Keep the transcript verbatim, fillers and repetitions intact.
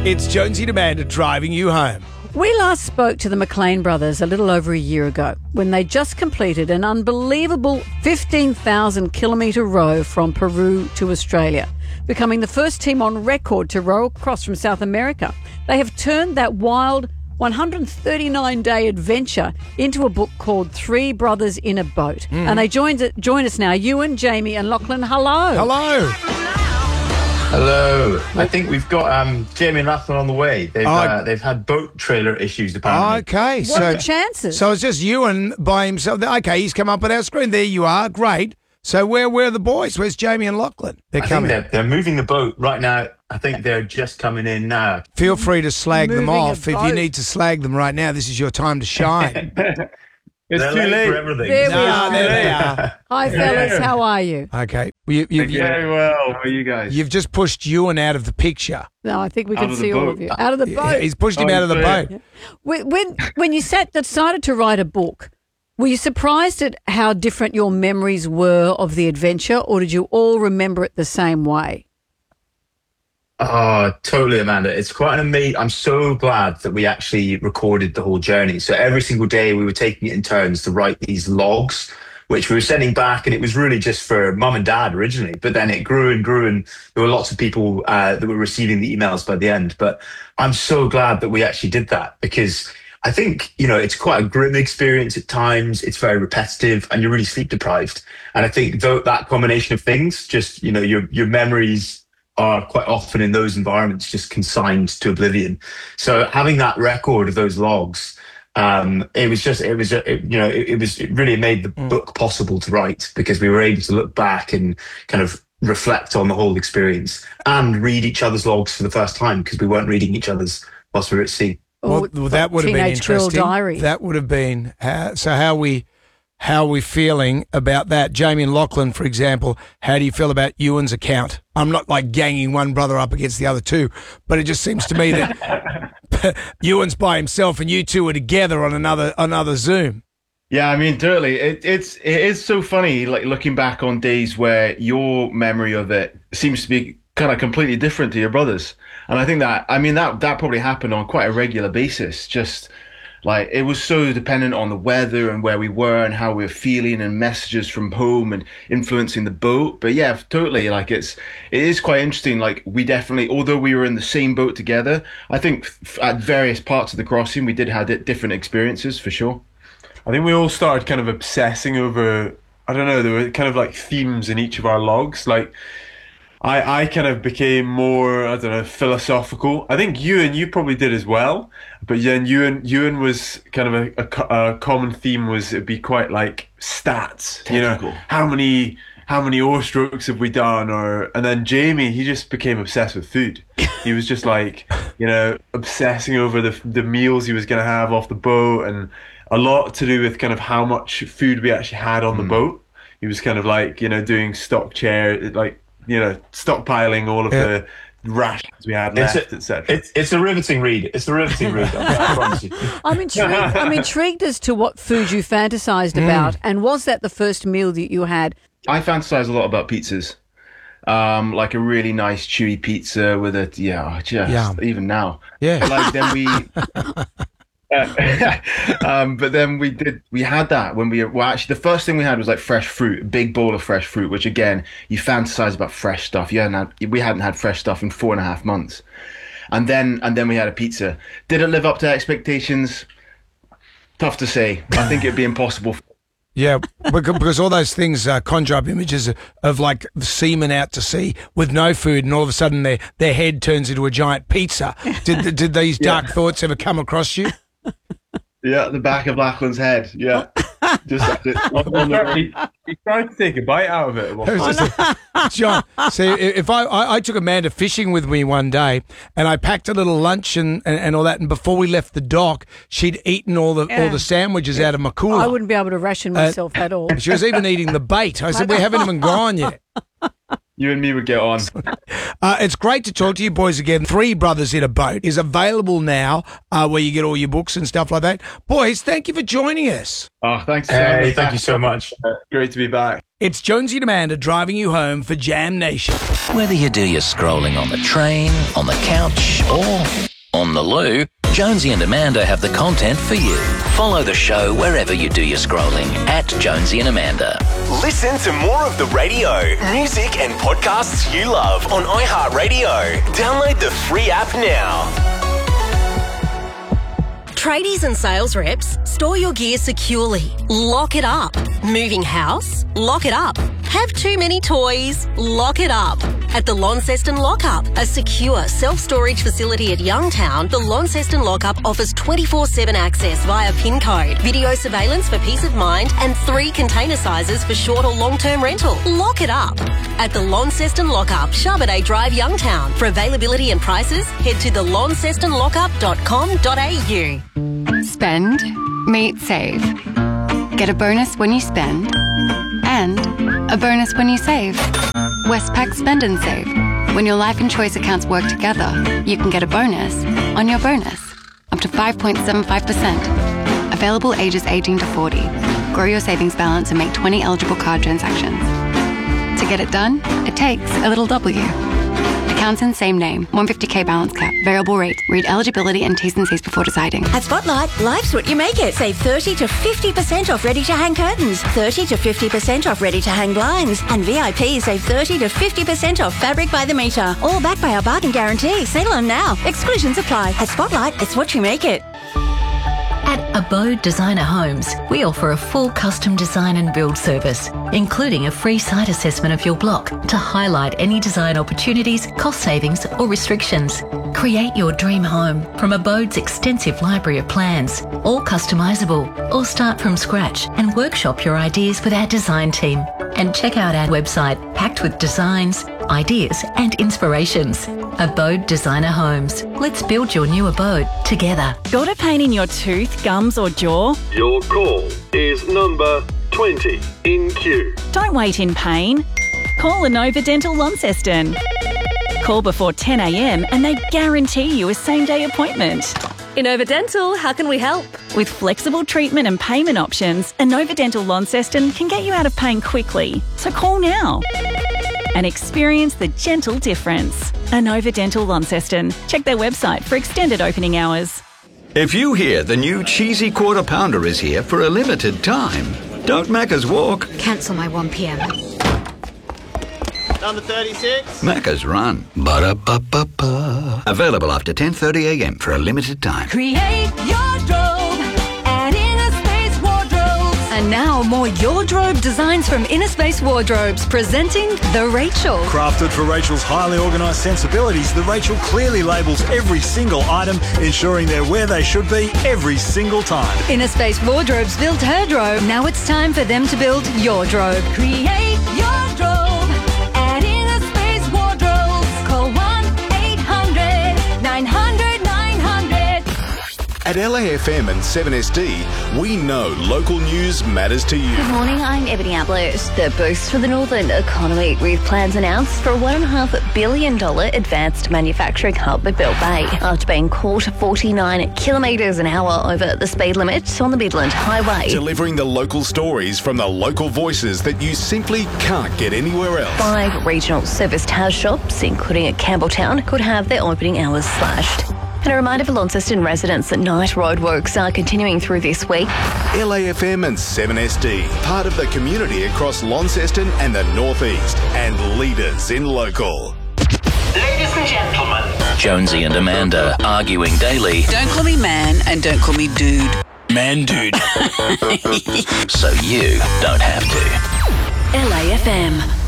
It's Jonesy and Amanda driving you home. We last spoke to the McLean brothers a little over a year ago when they just completed an unbelievable fifteen thousand kilometre row from Peru to Australia, becoming the first team on record to row across from South America. They have turned that wild one hundred thirty-nine day adventure into a book called Three Brothers in a Boat. Mm. And they joined, join us now. Ewan, Jamie and Lachlan, hello. Hello. Hello. I think we've got um, Jamie and Lachlan on the way. They've, oh, uh, they've had boat trailer issues, apparently. Okay. What so, are the chances? So it's just Ewan by himself. Okay, he's come up on our screen. There you are. Great. So where, where are the boys? Where's Jamie and Lachlan? They're I coming. think they're, they're moving the boat right now. I think they're just coming in now. Feel free to slag Moving them off. a If you boat. need to slag them right now, this is your time to shine. It's they're too late, late. for everything. There we No, are. there they are. Hi, fellas. How are you? Okay. Well, you, you, you, Very well. How are you guys? you've just pushed Ewan out of the picture. No, I think we Out can of the see all boat. of you. Out of the Yeah, boat. he's pushed him Oh, out of the fair. boat. When, when, when you sat, decided to write a book, were you surprised at how different your memories were of the adventure, or did you all remember it the same way? Oh, totally, Amanda. It's quite an amazing. I'm so glad that we actually recorded the whole journey. So every single day we were taking it in turns to write these logs, which we were sending back, and it was really just for mum and dad originally. But then it grew and grew, and there were lots of people uh, that were receiving the emails by the end. But I'm so glad that we actually did that, because I think, you know, it's quite a grim experience at times. It's very repetitive, and you're really sleep deprived. And I think though that combination of things, just, you know, your your memories are quite often in those environments just consigned to oblivion. So having that record of those logs, um, it was just, it was, it, you know, it, it was, it really made the Mm. book possible to write, because we were able to look back and kind of reflect on the whole experience and read each other's logs for the first time, because we weren't reading each other's whilst we were at sea. Well, Or well, that would have been Teenage Girl interesting. Diary. That would have been how, so. How we, how we feeling about that, Jamie and Lachlan, for example? How do you feel about Ewan's account? I'm not like ganging one brother up against the other two, but it just seems to me that Ewan's by himself and you two are together on another another Zoom. Yeah, I mean, totally. It, it's it is so funny, like looking back on days where your memory of it seems to be kind of completely different to your brother's, and I think that I mean that that probably happened on quite a regular basis. Just like it was so dependent on the weather and where we were and how we were feeling, and messages from home and influencing the boat. But yeah, totally. Like it's it is quite interesting. Like we definitely, although we were in the same boat together, I think f- at various parts of the crossing we did have di- different experiences for sure. I think we all started kind of obsessing over, I don't know, there were kind of like themes in each of our logs. Like, I, I kind of became more, I don't know, philosophical. I think Ewan, you probably did as well. But then Ewan, Ewan was kind of a, a, co- a common theme was it'd be quite like stats. You Technical. know, how many how many oar strokes have we done? Or and then Jamie, he just became obsessed with food. He was just like, you know, obsessing over the the meals he was going to have off the boat, and a lot to do with kind of how much food we actually had on the boat. He was kind of like, you know, doing stock chair, like, you know, stockpiling all of Yeah. the rations we had It's left, a, et cetera. it's, it's a riveting read. It's a riveting read. I promise you. I'm intrigued. I'm intrigued as to what food you fantasized Mm. about, and was that the first meal that you had? I fantasize a lot about pizzas. Um, like a really nice chewy pizza with a yeah, just Yeah. even now. Yeah. Like then we Uh, um, but then we did we had that when we well actually the first thing we had was like fresh fruit, a big bowl of fresh fruit, which again you fantasize about fresh stuff. You hadn't had, we hadn't had fresh stuff in four and a half months, and then and then we had a pizza. Did it live up to expectations? Tough to say. I think it'd be impossible. Yeah, because, because all those things uh, conjure up images of, of like seamen out to sea with no food, and all of a sudden their their head turns into a giant pizza. Did did these dark thoughts ever come across you? Yeah, the back of Lachlan's head. Yeah, just on, on the he, he tried to take a bite out of it. at one It was point. just a- John, see, if I, I I took Amanda fishing with me one day, and I packed a little lunch and, and, and all that, and before we left the dock, she'd eaten all the all Yeah. the sandwiches out of my cooler. I wouldn't be able to ration myself at all. She was even eating the bait. I said, we haven't even gone yet. You and me would get on. Uh, it's great to talk to you boys again. Three Brothers in a Boat is available now, uh, where you get all your books and stuff like that. Boys, thank you for joining us. Oh, thanks. Hey, Sam. thank you so much. Uh, great to be back. It's Jonesy and Amanda driving you home for Jam Nation. Whether you do your scrolling on the train, on the couch, or on the loo, Jonesy and Amanda have the content for you. Follow the show wherever you do your scrolling at Jonesy and Amanda. Listen to more of the radio, music and podcasts you love on iHeartRadio. Download the free app now. Tradies and sales reps, store your gear securely. Lock it up. Moving house? Lock it up. Have too many toys? Lock it up. At the Launceston Lockup, a secure self-storage facility at Youngtown, the Launceston Lockup offers twenty-four seven access via PIN code, video surveillance for peace of mind, and three container sizes for short or long-term rental. Lock it up. At the Launceston Lockup, Charbonnet Drive, Youngtown. For availability and prices, head to the launceston lockup dot com dot a u. Spend, meet, save. Get a bonus when you spend, and a bonus when you save. Westpac Spend and Save. When your life and choice accounts work together, you can get a bonus on your bonus, up to five point seven five percent. Available ages eighteen to forty. Grow your savings balance and make twenty eligible card transactions. To get it done, it takes a little W. Accounts in same name, one hundred fifty k balance cap, variable rate. Read eligibility and T's and C's before deciding. At Spotlight, life's what you make it. Save thirty to fifty percent off ready-to-hang curtains, thirty to fifty percent off ready-to-hang blinds, and V I P save thirty to fifty percent off fabric by the metre. All backed by our bargain guarantee. Sale on now. Exclusions apply. At Spotlight, it's what you make it. At Abode Designer Homes, we offer a full custom design and build service, including a free site assessment of your block to highlight any design opportunities, cost savings or restrictions. Create your dream home from Abode's extensive library of plans, all customisable, or start from scratch and workshop your ideas with our design team. And check out our website packed with designs, ideas and inspirations. Abode Designer Homes. Let's build your new abode together. Got a pain in your tooth, gums or jaw? Your call is number twenty in queue. Don't wait in pain. Call Inova Dental Launceston. Call before ten a m and they guarantee you a same-day appointment. Inova Dental, how can we help? With flexible treatment and payment options, Inova Dental Launceston can get you out of pain quickly. So call now and experience the gentle difference. Inova Dental Launceston. Check their website for extended opening hours. If you hear the new cheesy quarter pounder is here for a limited time, don't Macca's walk. Cancel my one p m. Number thirty-six. Macca's run. Ba-da-ba-ba-ba. Available after ten thirty a m for a limited time. Create your drobe at Innerspace Wardrobes. And now more Yardrobe designs from Innerspace Wardrobes, presenting the Rachel. Crafted for Rachel's highly organised sensibilities, the Rachel clearly labels every single item, ensuring they're where they should be every single time. Innerspace Wardrobes built her drobe. Now it's time for them to build your drobe. Create your drobe at Innerspace Wardrobes. Call one eight hundred nine hundred nine hundred. At L A F M and seven S D, we know local news matters to you. Good morning, I'm Ebony Ablett. The boost for the northern economy, with plans announced for a one point five billion dollars advanced manufacturing hub at Bell Bay, after being caught forty-nine kilometres an hour over the speed limit on the Midland Highway. Delivering the local stories from the local voices that you simply can't get anywhere else. Five regional service towel shops, including at Campbelltown, could have their opening hours slashed. And a reminder for Launceston residents that night roadworks are continuing through this week. L A F M and seven S D, part of the community across Launceston and the North East, and leaders in local. Ladies and gentlemen, Jonesy and Amanda arguing daily. Don't call me man and don't call me dude. Man dude. So you don't have to. L A F M.